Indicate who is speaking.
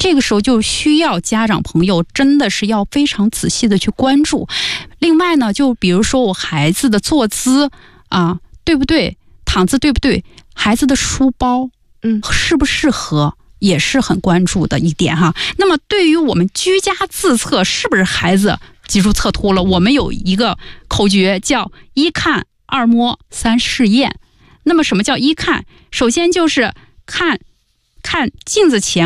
Speaker 1: 这个时候就需要家长朋友真的是要非常仔细的去关注。另外呢，就比如说我孩子的坐姿啊，对不对？躺姿对不对？孩子的书包，适不适合？也是很关注的一点哈。那么对于我们居家自测是不是孩子脊柱侧凸了，我们有一个口诀叫一看二摸三试验。那么什么叫一看？首先就是看镜子前